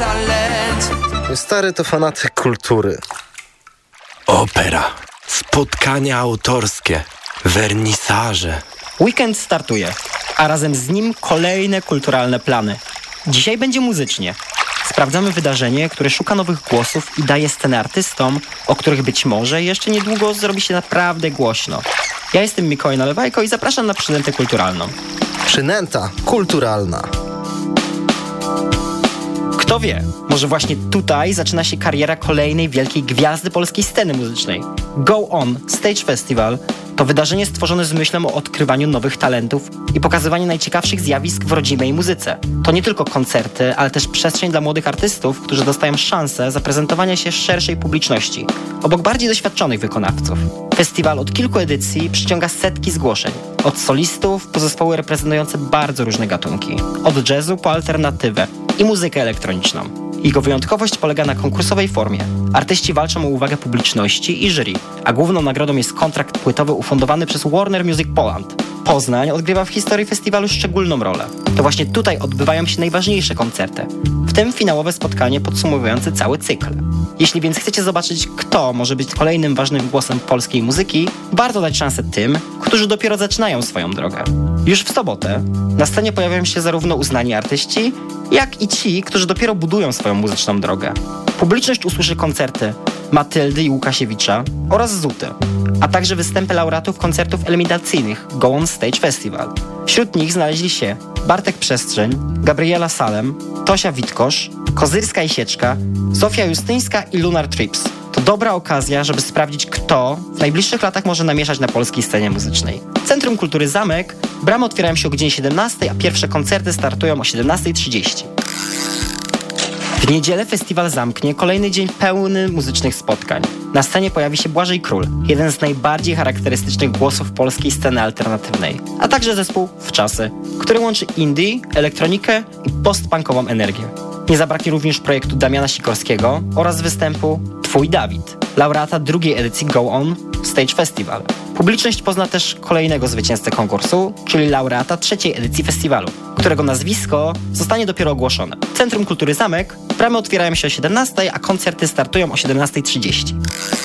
Stary to fanatyk kultury. Opera, spotkania autorskie, wernisaże. Weekend startuje, a razem z nim kolejne kulturalne plany. Dzisiaj będzie muzycznie. Sprawdzamy wydarzenie, które szuka nowych głosów i daje scenę artystom, o których być może jeszcze niedługo zrobi się naprawdę głośno. Ja jestem Mikołaj Nalewajko i zapraszam na przynętę kulturalną. Przynęta kulturalna. Kto wie, może właśnie tutaj zaczyna się kariera kolejnej wielkiej gwiazdy polskiej sceny muzycznej. Go On Stage Festival to wydarzenie stworzone z myślą o odkrywaniu nowych talentów i pokazywaniu najciekawszych zjawisk w rodzimej muzyce. To nie tylko koncerty, ale też przestrzeń dla młodych artystów, którzy dostają szansę zaprezentowania się szerszej publiczności, obok bardziej doświadczonych wykonawców. Festiwal od kilku edycji przyciąga setki zgłoszeń. Od solistów po zespoły reprezentujące bardzo różne gatunki. Od jazzu po alternatywę i muzykę elektroniczną. Jego wyjątkowość polega na konkursowej formie. Artyści walczą o uwagę publiczności i jury, a główną nagrodą jest kontrakt płytowy ufundowany przez Warner Music Poland. Poznań odgrywa w historii festiwalu szczególną rolę. To właśnie tutaj odbywają się najważniejsze koncerty, w tym finałowe spotkanie podsumowujące cały cykl. Jeśli więc chcecie zobaczyć, kto może być kolejnym ważnym głosem polskiej muzyki, warto dać szansę tym, którzy dopiero zaczynają swoją drogę. Już w sobotę na scenie pojawią się zarówno uznani artyści, jak i ci, którzy dopiero budują swoją muzyczną drogę. Publiczność usłyszy koncerty Matyldy i Łukasiewicza oraz Zuty, a także występy laureatów koncertów eliminacyjnych Go On Stage Festival. Wśród nich znaleźli się Bartek Przestrzeń, Gabriela Salem, Tosia Witkosz, Kozyrska i Sieczka, Zofia Justyńska i Lunar Trips. To dobra okazja, żeby sprawdzić, kto w najbliższych latach może namieszać na polskiej scenie muzycznej. Centrum Kultury Zamek, bramy otwierają się o godzinie 17, a pierwsze koncerty startują o 17:30. W niedzielę festiwal zamknie kolejny dzień pełny muzycznych spotkań. Na scenie pojawi się Błażej Król, jeden z najbardziej charakterystycznych głosów polskiej sceny alternatywnej, a także zespół Wczasy, który łączy indie, elektronikę i post-punkową energię. Nie zabraknie również projektu Damiana Sikorskiego oraz występu Twój Dawid, laureata drugiej edycji Go On Stage Festival. Publiczność pozna też kolejnego zwycięzcę konkursu, czyli laureata trzeciej edycji festiwalu, którego nazwisko zostanie dopiero ogłoszone. Centrum Kultury Zamek, bramy otwierają się o 17, a koncerty startują o 17:30.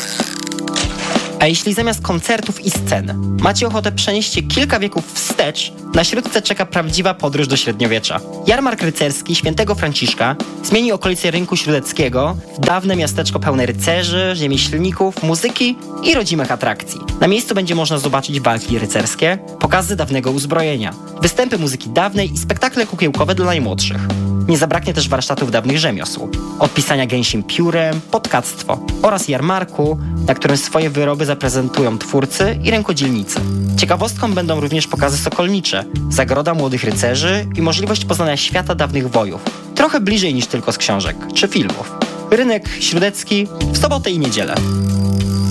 A jeśli zamiast koncertów i scen macie ochotę przenieść się kilka wieków wstecz, na Śródce czeka prawdziwa podróż do średniowiecza. Jarmark rycerski Świętego Franciszka zmieni okolice Rynku Śródeckiego w dawne miasteczko pełne rycerzy, rzemieślników, muzyki i rodzimych atrakcji. Na miejscu będzie można zobaczyć walki rycerskie, pokazy dawnego uzbrojenia, występy muzyki dawnej i spektakle kukiełkowe dla najmłodszych. Nie zabraknie też warsztatów dawnych rzemiosł. Od pisania gęsim piórem, potkactwo oraz jarmarku, na którym swoje wyroby zaprezentują twórcy i rękodzielnicy. Ciekawostką będą również pokazy sokolnicze, zagroda młodych rycerzy i możliwość poznania świata dawnych wojów. Trochę bliżej niż tylko z książek czy filmów. Rynek Śródecki w sobotę i niedzielę.